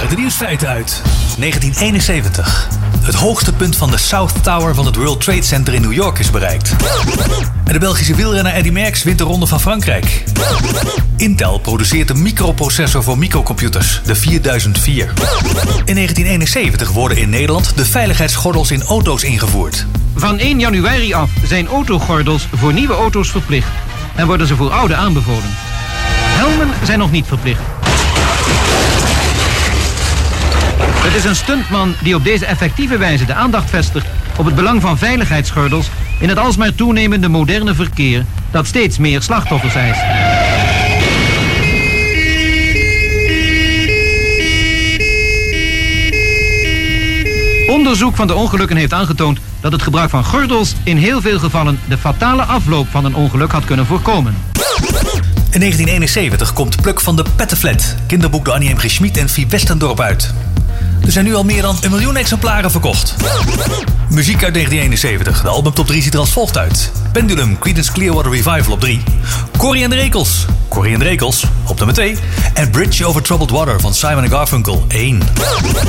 sluiten de nieuwsfeiten uit. 1971. Het hoogste punt van de South Tower van het World Trade Center in New York is bereikt. En de Belgische wielrenner Eddy Merckx wint de Ronde van Frankrijk. Intel produceert een microprocessor voor microcomputers, de 4004. In 1971 worden in Nederland de veiligheidsgordels in auto's ingevoerd. Van 1 januari af zijn autogordels voor nieuwe auto's verplicht en worden ze voor oude aanbevolen. Helmen zijn nog niet verplicht. Het is een stuntman die op deze effectieve wijze de aandacht vestigt op het belang van veiligheidsgordels in het alsmaar toenemende moderne verkeer dat steeds meer slachtoffers eist. Onderzoek van de ongelukken heeft aangetoond dat het gebruik van gordels in heel veel gevallen de fatale afloop van een ongeluk had kunnen voorkomen. In 1971 komt Pluk van de Pettenflat, kinderboek door Annie M. G. Schmid en Vie Westendorp uit. Er zijn nu al meer dan 1 miljoen exemplaren verkocht. Muziek uit 1971. De album top 3 ziet er als volgt uit. Pendulum, Creedence Clearwater Revival op 3. Corrie en de Rekels op nummer 2. En Bridge Over Troubled Water van Simon & Garfunkel 1.